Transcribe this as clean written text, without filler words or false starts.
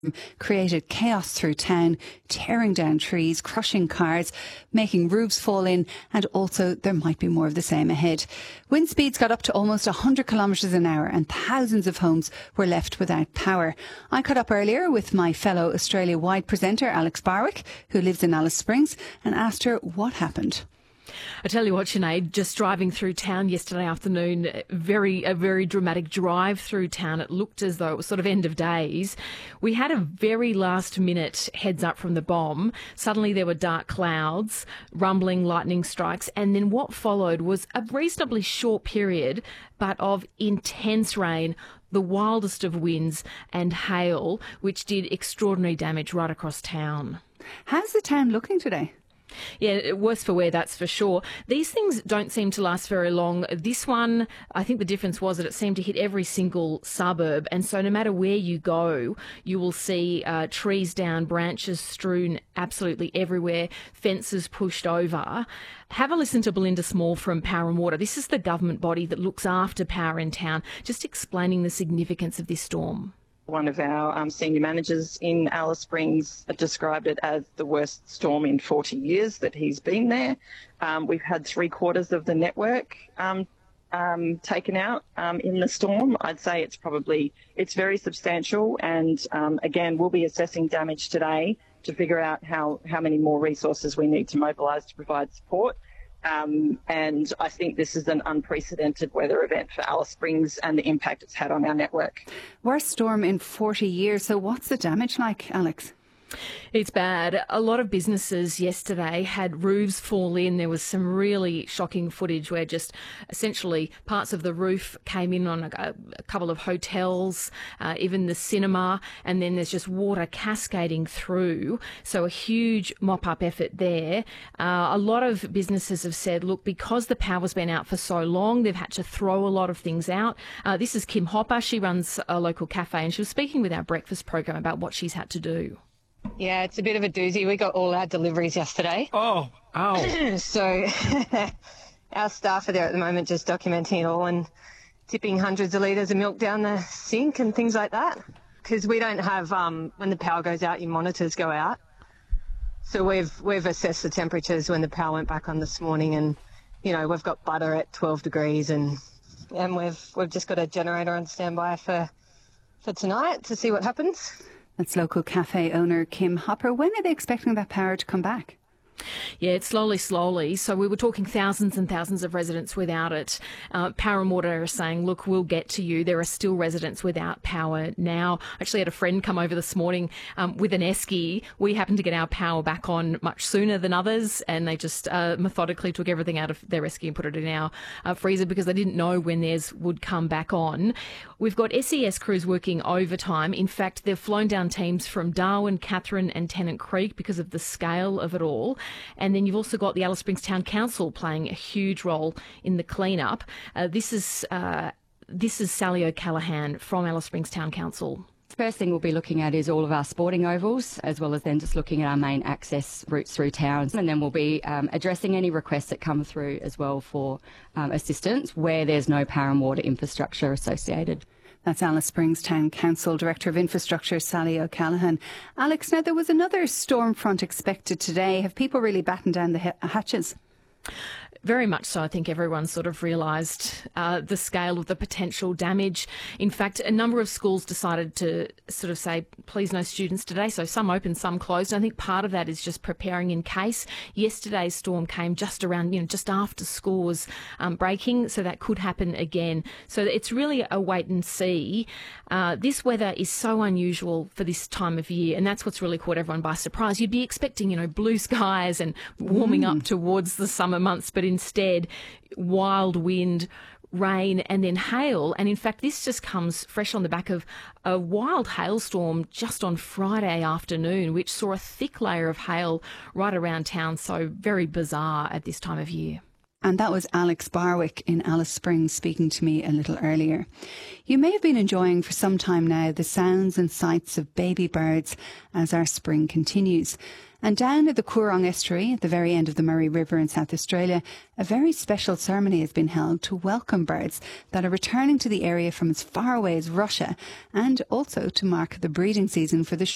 created chaos through town, tearing down trees, crushing cars, making roofs fall in, and also there might be more of the same ahead. Wind speeds got up to almost 100 kilometres an hour and thousands of homes were left without power. I caught up earlier with my fellow Australia-wide presenter Alex Barwick, who lives in Alice Springs, and asked her what happened. I tell you what, Sinead, just driving through town yesterday afternoon, a very dramatic drive through town. It looked as though it was sort of end of days. We had a very last minute heads up from the bomb. Suddenly there were dark clouds, rumbling, lightning strikes, and then what followed was a reasonably short period, but of intense rain, the wildest of winds and hail, which did extraordinary damage right across town. How's the town looking today? Yeah, worse for wear, that's for sure. These things don't seem to last very long. This one, I think the difference was that it seemed to hit every single suburb. And so no matter where you go, you will see trees down, branches strewn absolutely everywhere, fences pushed over. Have a listen to Belinda Small from Power and Water. This is the government body that looks after power in town, just explaining the significance of this storm. One of our senior managers in Alice Springs described it as the worst storm in 40 years that he's been there. We've had 3/4 of the network taken out in the storm. I'd say it's very substantial, and again, we'll be assessing damage today to figure out how many more resources we need to mobilise to provide support. And I think this is an unprecedented weather event for Alice Springs and the impact it's had on our network. Worst storm in 40 years. So what's the damage like, Alex? It's bad. A lot of businesses yesterday had roofs fall in. There was some really shocking footage where just essentially parts of the roof came in on a couple of hotels, even the cinema, and then there's just water cascading through. So a huge mop-up effort there. A lot of businesses have said, look, because the power's been out for so long, they've had to throw a lot of things out. This is Kim Hopper. She runs a local cafe, and she was speaking with our breakfast program about what she's had to do. Yeah, it's a bit of a doozy. We got all our deliveries yesterday. Oh. So our staff are there at the moment just documenting it all and tipping hundreds of litres of milk down the sink and things like that. Because we don't have, when the power goes out, your monitors go out. So we've assessed the temperatures when the power went back on this morning, and, you know, we've got butter at 12 degrees and we've just got a generator on standby for tonight to see what happens. That's local cafe owner Kim Hopper. When are they expecting that power to come back? Yeah, it's slowly. So we were talking thousands and thousands of residents without it. Power and Water are saying, look, we'll get to you. There are still residents without power now. I actually had a friend come over this morning with an esky. We happened to get our power back on much sooner than others, and they just methodically took everything out of their esky and put it in our freezer because they didn't know when theirs would come back on. We've got SES crews working overtime. In fact, they've flown down teams from Darwin, Katherine and Tennant Creek because of the scale of it all. And then you've also got the Alice Springs Town Council playing a huge role in the clean-up. This is Sally O'Callaghan from Alice Springs Town Council. First thing we'll be looking at is all of our sporting ovals, as well as then just looking at our main access routes through towns. And then we'll be addressing any requests that come through as well for assistance where there's no power and water infrastructure associated. That's Alice Springs Town Council Director of Infrastructure, Sally O'Callaghan. Alex, now there was another storm front expected today. Have people really battened down the hatches? Very much so. I think everyone sort of realised the scale of the potential damage. In fact, a number of schools decided to sort of say, please no students today. So some open, some closed. And I think part of that is just preparing in case. Yesterday's storm came just around, just after school was breaking. So that could happen again. So it's really a wait and see. This weather is so unusual for this time of year. And that's what's really caught everyone by surprise. You'd be expecting, blue skies and warming up towards the summer months. But instead, wild wind, rain and then hail. And in fact, this just comes fresh on the back of a wild hailstorm just on Friday afternoon, which saw a thick layer of hail right around town. So very bizarre at this time of year. And that was Alex Barwick in Alice Springs speaking to me a little earlier. You may have been enjoying for some time now the sounds and sights of baby birds as our spring continues. And down at the Coorong Estuary, at the very end of the Murray River in South Australia, a very special ceremony has been held to welcome birds that are returning to the area from as far away as Russia, and also to mark the breeding season for the